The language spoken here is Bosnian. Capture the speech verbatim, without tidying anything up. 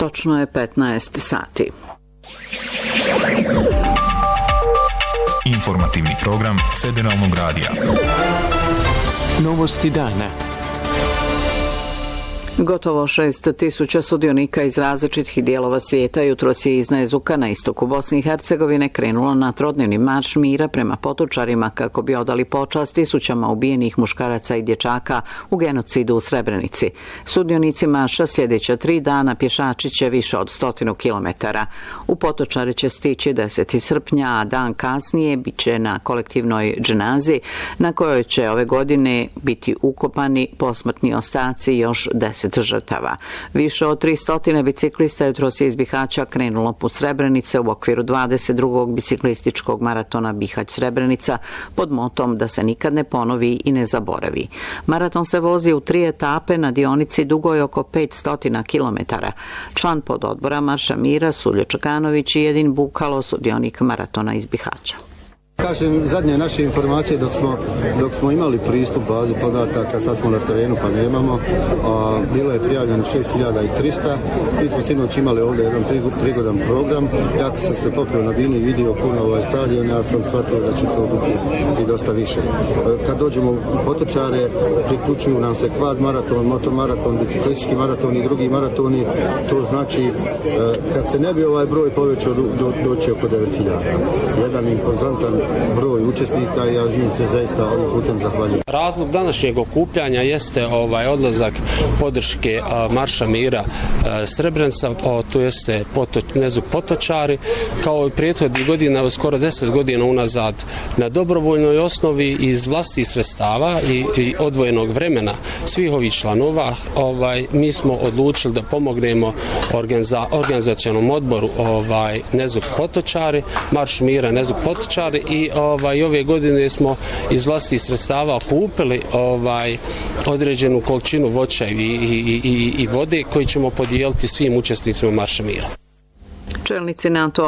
Točno je petnaest sati. Informativni program Federalnog radija. Novosti dana. Gotovo šest tisuća sudionika iz različitih dijelova svijeta jutros je iz Nezuka na istoku Bosne i Hercegovine krenulo na trodnevni marš mira prema Potočarima kako bi odali počast tisućama ubijenih muškaraca i dječaka u genocidu u Srebrenici. Sudionici marša sljedeća tri dana pješači će više od stotinu kilometara. U Potočare će stići deseti srpnja, a dan kasnije bit će na kolektivnoj dženazi na kojoj će ove godine biti ukopani posmrtni ostaci još deset žrtava. Više od tristo biciklista jutros je iz Bihaća krenulo put Srebrenice u okviru dvadeset drugog biciklističkog maratona Bihać-Srebrenica pod motom da se nikad ne ponovi i ne zaboravi. Maraton se vozi u tri etape na dionici dugoj oko petsto kilometara. Član pododbora Marša mira Suljo Čakanović i Edin Bukalo, sudionik maratona iz Bihaća. Kažem, zadnje naše informacije dok smo, dok smo imali pristup bazi podataka, sad smo na terenu pa nemamo, a, bilo je prijavljeno šest hiljada trista, mi smo sinoć imali ovdje jedan prigodan program, ja sam se popio na binu i vidio puno ovaj stadion, ja sam shvatio da će to biti i dosta više. Kad dođemo u Potočare, priključuju nam se kvad maraton, motor maraton, biciklistički maraton i drugi maratoni, to znači kad se ne bi ovaj broj povećao do, do, doći oko devet hiljada. Jedan impozantan broj učesnika i ja im se zaista ovim putem zahvaljujem. Razlog današnjeg okupljanja jeste ovaj odlazak podrške a, Marša mira a, Srebrenica, a, to jeste Potoč, Nezuk Potočari, kao i prethodnih godina, skoro deset godina unazad, na dobrovoljnoj osnovi iz vlastitih sredstava i, i odvojenog vremena svih ovih članova, ovaj, mi smo odlučili da pomognemo organiza, organizacionom odboru ovaj, Nezuk Potočari, Marš mira Nezuk Potočari i ovaj, ove godine smo iz vlastitih sredstava kupili ovaj, određenu količinu voća i, i, i, i vode koji ćemo podijeliti svim učesnicima Marša mira. Čelnici NATO